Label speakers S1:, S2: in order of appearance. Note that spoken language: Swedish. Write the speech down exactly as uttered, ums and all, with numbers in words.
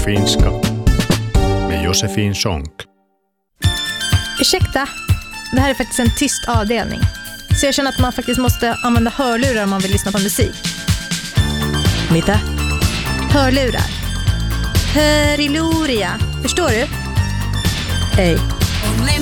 S1: finska med Josefin Sonck.
S2: Ursäkta, det här är faktiskt en tyst avdelning. Så jag känner att man faktiskt måste använda hörlurar om man vill lyssna på musik. Mitä? Hörlurar. Höriluria. Förstår du? Hej.